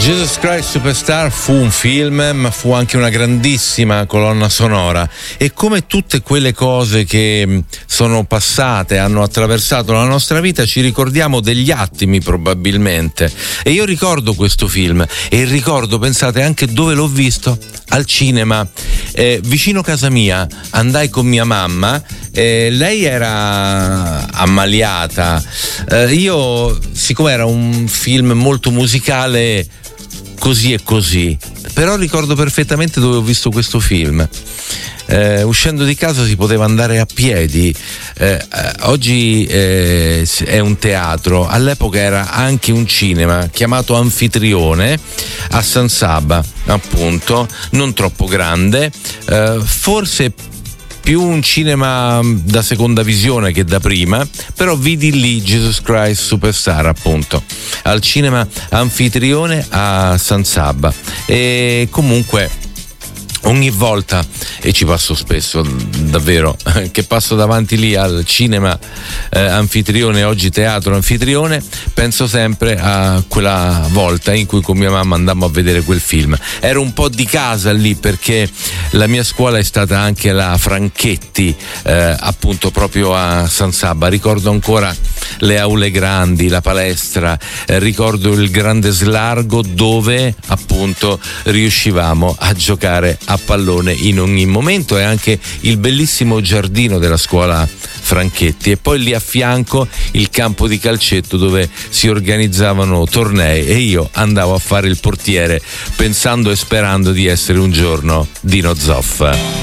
Jesus Christ Superstar fu un film, ma fu anche una grandissima colonna sonora, e come tutte quelle cose che sono passate, hanno attraversato la nostra vita, ci ricordiamo degli attimi probabilmente. E io ricordo questo film, e ricordo, pensate, anche dove l'ho visto: al cinema, vicino casa mia. Andai con mia mamma, lei era ammaliata, io, siccome era un film molto musicale, così e così, però ricordo perfettamente dove ho visto questo film. Uscendo di casa si poteva andare a piedi, oggi è un teatro, all'epoca era anche un cinema chiamato Anfitrione a San Saba, appunto, non troppo grande, forse più un cinema da seconda visione che da prima, però vidi lì Jesus Christ Superstar, appunto, al cinema Anfitrione a San Saba. E comunque ogni volta, e ci passo spesso davvero, che passo davanti lì al cinema Anfitrione, oggi teatro Anfitrione, penso sempre a quella volta in cui con mia mamma andammo a vedere quel film. Ero un po' di casa lì perché la mia scuola è stata anche la Franchetti, appunto proprio a San Saba. Ricordo ancora le aule grandi, la palestra, ricordo il grande slargo dove appunto riuscivamo a giocare a pallone in ogni momento, e anche il bellissimo giardino della scuola Franchetti, e poi lì a fianco il campo di calcetto dove si organizzavano tornei, e io andavo a fare il portiere pensando e sperando di essere un giorno Dino Zoff.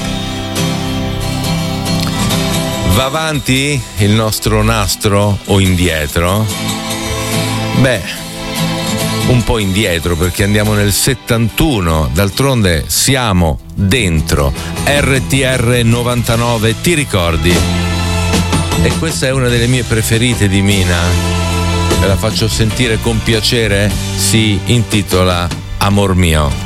Va avanti il nostro nastro o indietro? Beh, un po' indietro, perché andiamo nel 71, d'altronde siamo dentro RTR 99, ti ricordi? E questa è una delle mie preferite di Mina, ve la faccio sentire con piacere, si intitola Amor mio.